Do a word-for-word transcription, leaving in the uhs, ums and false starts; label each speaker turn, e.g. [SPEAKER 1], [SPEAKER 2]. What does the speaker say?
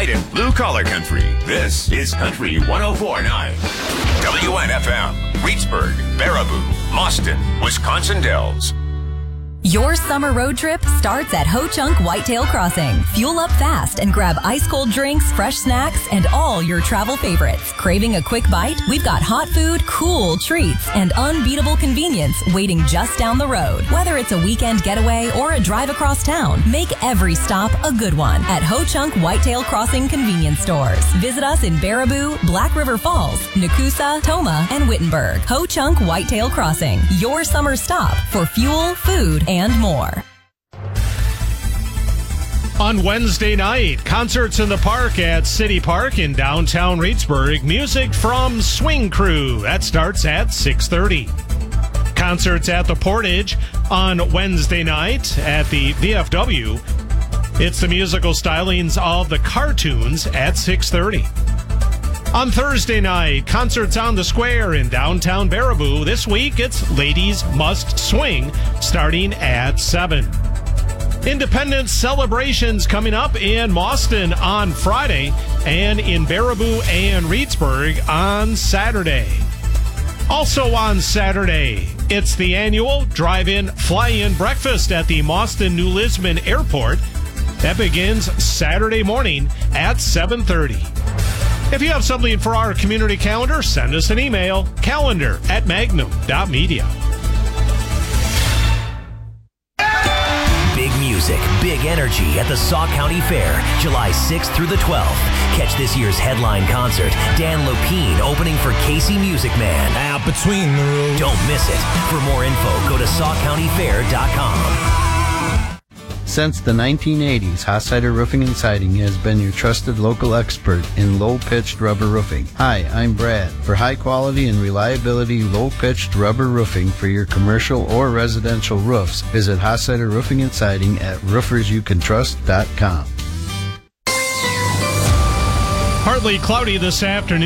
[SPEAKER 1] night in blue-collar country. This is Country one oh four point nine. W N F M, Reedsburg, Baraboo, Mauston, Wisconsin Dells.
[SPEAKER 2] Your summer road trip starts at Ho Chunk Whitetail Crossing. Fuel up fast and grab ice-cold drinks, fresh snacks, and all your travel favorites. Craving a quick bite? We've got hot food, cool treats, and unbeatable convenience waiting just down the road. Whether it's a weekend getaway or a drive across town, make every stop a good one at Ho Chunk Whitetail Crossing convenience stores. Visit us in Baraboo, Black River Falls, Nakusa, Toma, and Wittenberg. Ho Chunk Whitetail Crossing, your summer stop for fuel, food, and more.
[SPEAKER 3] On Wednesday night, concerts in the park at City Park in downtown Reedsburg. Music from Swing Crew. That starts at six thirty. Concerts at the Portage on Wednesday night at the V F W. It's the musical stylings of the Cartoons at six thirty. On Thursday night, concerts on the Square in downtown Baraboo. This week, it's Ladies Must Swing, starting at seven. Independence celebrations coming up in Mauston on Friday and in Baraboo and Reedsburg on Saturday. Also on Saturday, it's the annual Drive-In Fly-In Breakfast at the Mauston New Lisbon Airport. That begins Saturday morning at seven thirty. If you have something for our community calendar, send us an email, calendar at magnum dot media.
[SPEAKER 4] Big music, big energy at the Sauk County Fair, July sixth through the twelfth. Catch this year's headline concert, Dan Lopine opening for Casey Music Man.
[SPEAKER 5] Out between the roads.
[SPEAKER 4] Don't miss it. For more info, go to sauk county fair dot com.
[SPEAKER 6] Since the nineteen eighties, Hossider Roofing and Siding has been your trusted local expert in low-pitched rubber roofing. Hi, I'm Brad. For high quality and reliability low-pitched rubber roofing for your commercial or residential roofs, visit Hossider Roofing and Siding at roofers you can trust dot com.
[SPEAKER 3] Partly cloudy this afternoon.